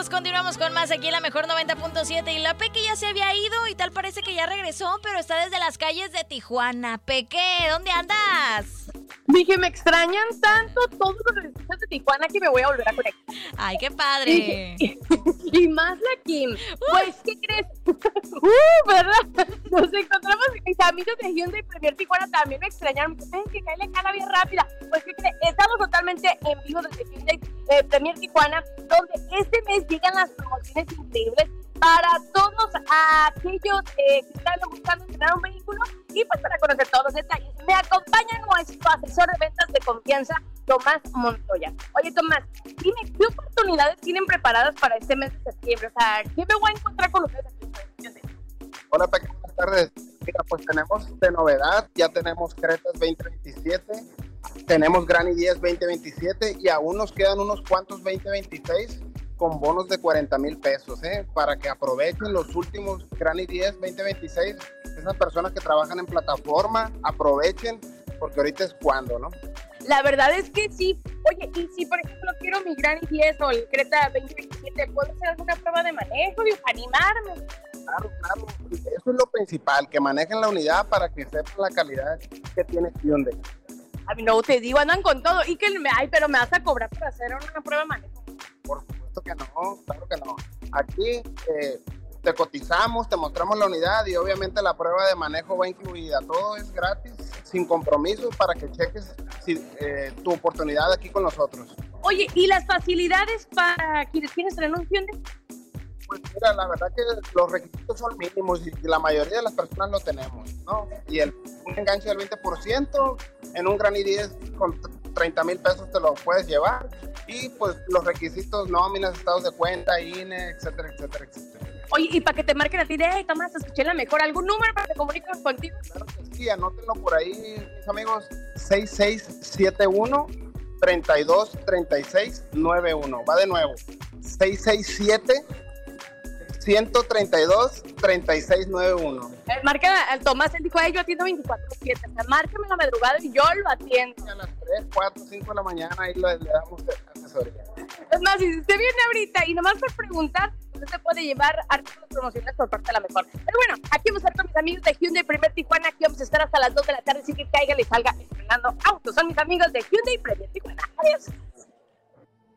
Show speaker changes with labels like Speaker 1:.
Speaker 1: continuamos con más aquí en la Mejor 90.7. Y la Peque ya se había ido y tal parece que ya regresó, pero está desde las calles de Tijuana. Peque, ¿dónde andas?
Speaker 2: Dije, me extrañan tanto todos los escuchas de Tijuana que me voy a volver a conectar.
Speaker 1: ¡Ay, qué padre!
Speaker 2: Y más la Kim. Pues, ¿qué crees? ¿Verdad? Nos encontramos mis amigos de Hyundai Premier Tijuana, también me extrañaron. Que cae la cara bien rápida. Pues, ¿qué crees? Estamos totalmente en vivo desde Hyundai Premier Tijuana, donde este mes llegan las promociones increíbles para todos aquellos que están buscando entrenar un vehículo y pues para conocer todos los detalles. Me acompaña nuestro asesor de ventas de confianza, Tomás Montoya. Oye, Tomás, dime, ¿qué oportunidades tienen preparadas para este mes de septiembre? O sea, ¿qué me voy a encontrar con ustedes aquí?
Speaker 3: Hola, Peque, buenas tardes. Mira, pues tenemos de novedad, ya tenemos Cretas 2027, tenemos Granny 10 2027 y aún nos quedan unos cuantos 2026 con bonos de 40,000 pesos, para que aprovechen los últimos Granny 10 2026. Esas personas que trabajan en plataforma, aprovechen, porque ahorita es cuando, ¿no?
Speaker 2: La verdad es que sí. Oye, y si por ejemplo quiero mi Granny 10 o el Creta 2027, ¿puedo hacer alguna prueba de manejo y animarme?
Speaker 3: Claro, eso es lo principal, que manejen la unidad para que sepan la calidad que tiene Hyundai.
Speaker 2: A mí no, te digo, andan con todo, y que pero me vas a cobrar por hacer una prueba de manejo.
Speaker 3: Por supuesto que no, claro que no. Aquí te cotizamos, te mostramos la unidad y obviamente la prueba de manejo va incluida. Todo es gratis, sin compromiso, para que cheques tu oportunidad aquí con nosotros.
Speaker 2: Oye, ¿y las facilidades para quienes quieren tener un Hyundai?
Speaker 3: Pues mira, la verdad que los requisitos son mínimos y la mayoría de las personas lo tenemos, ¿no? Y un enganche del 20% en un Granny 10 con 30,000 pesos te lo puedes llevar. Y pues los requisitos, nóminas, estados de cuenta, INE, etcétera, etcétera, etcétera.
Speaker 2: Oye, y para que te marquen a ti de, hey, Tomás, escuché la mejor, ¿algún número para que te comuniquen contigo?
Speaker 3: Claro que sí, anótenlo por ahí, mis amigos, 6671-323691. Va de nuevo, 667-132-3691.
Speaker 2: Marca al Tomás, él dijo, yo atiendo 24/7, o sea, márcame en la madrugada y yo lo atiendo.
Speaker 3: A las 3, 4, 5 de la mañana ahí le damos asesoría.
Speaker 2: Es más, si usted viene ahorita y nomás por preguntar, usted se puede llevar artículos promocionales por parte de la mejor. Pero bueno, aquí vamos a estar con mis amigos de Hyundai Premier Tijuana, aquí vamos a estar hasta las 2 de la tarde, así que caiga y salga estrenando autos. Son mis amigos de Hyundai Premier Tijuana. Adiós.